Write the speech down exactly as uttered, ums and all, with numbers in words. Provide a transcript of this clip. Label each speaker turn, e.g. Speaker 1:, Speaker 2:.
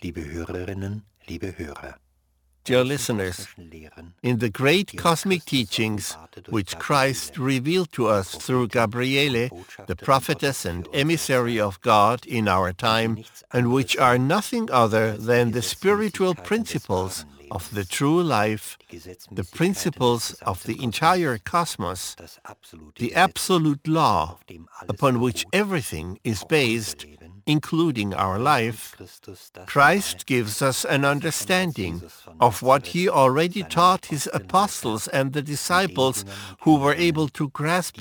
Speaker 1: liebe Hörerinnen, liebe Hörer.
Speaker 2: Dear listeners, in the great cosmic teachings which Christ revealed to us through Gabriele, the prophetess and emissary of God in our time, and which are nothing other than the spiritual principles of the true life, the principles of the entire cosmos, the absolute law upon which everything is based, including our life, Christ gives us an understanding of what he already taught his apostles and the disciples who were able to grasp